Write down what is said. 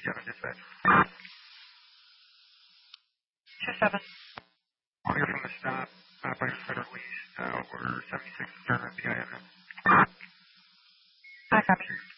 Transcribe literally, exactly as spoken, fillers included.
seven, dispatch. two seven. I'll hear from the stop, uh, by Federal East, uh, order seventy-six, turn at the I M M. I copy.